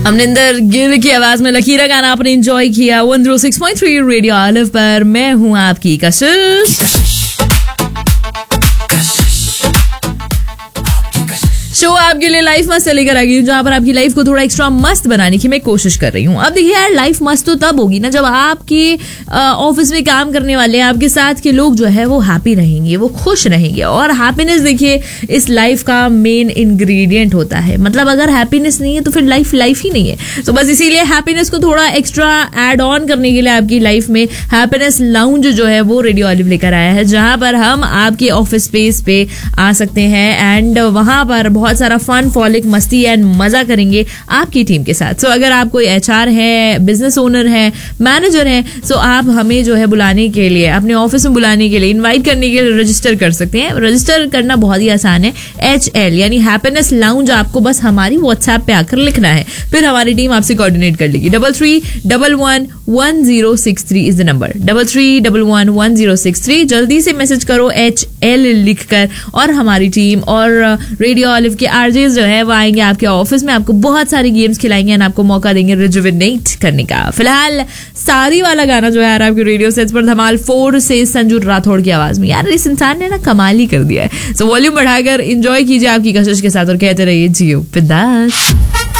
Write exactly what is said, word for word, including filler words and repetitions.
अमरिंदर गिल की आवाज में लकीरा गाना आपने एंजॉय किया one zero six point three radio Alif पर। मैं हूं आपकी कशिश। शो आपके लिए लाइफ मस्त लेकर आ गई हूँ, जहां पर आपकी लाइफ को थोड़ा एक्स्ट्रा मस्त बनाने की मैं कोशिश कर रही हूँ। अब देखिए यार, लाइफ मस्त तो तब होगी ना जब आपके ऑफिस में काम करने वाले आपके साथ के लोग जो है वो हैप्पी रहेंगे, वो खुश रहेंगे। और हैप्पीनेस देखिए इस लाइफ का मेन इंग्रेडिएंट होता है। मतलब अगर हैप्पीनेस नहीं है तो फिर लाइफ लाइफ ही नहीं है। तो बस इसीलिए हैप्पीनेस को थोड़ा एक्स्ट्रा एड ऑन करने के लिए आपकी लाइफ में हैप्पीनेस लाउंज जो है वो रेडियो ऑलिव लेकर आया है, जहां पर हम आपके ऑफिस स्पेस पे आ सकते हैं एंड वहां पर बहुत सारा फन फॉलिक मस्ती एंड मजा करेंगे आपकी टीम के साथ। सो so, अगर आप कोई एचआर है, बिजनेस ओनर है, मैनेजर है, सो so आप हमें जो है बुलाने के लिए, अपने ऑफिस में बुलाने के लिए, इनवाइट करने के लिए रजिस्टर कर सकते हैं। रजिस्टर करना बहुत ही आसान है। एच एल यानी हैप्पीनेस लाउंज आपको बस हमारी व्हाट्सएप पे आकर लिखना है, फिर हमारी टीम आपसे कोऑर्डिनेट कर लेगी। Double three double one one zero six three is the number, double three double one one zero six three. जल्दी से मैसेज करो एच एल लिखकर और हमारी टीम और रेडियो ऑलिव के आरजेस जो है वो आएंगे आपके ऑफिस में, आपको बहुत सारे गेम्स खिलाएंगे एंड आपको मौका देंगे रिजुविनेट करने का। फिलहाल सारी वाला गाना जो है यार आपके रेडियो सेट्स पर धमाल फोर से संजू राठौड़ की आवाज में। यार इस इंसान ने ना कमाल ही कर दिया है। सो वॉल्यूम बढ़ाकर एंजॉय कीजिए आपकी कशिश के साथ और कहते रहिए जियो बिंदास।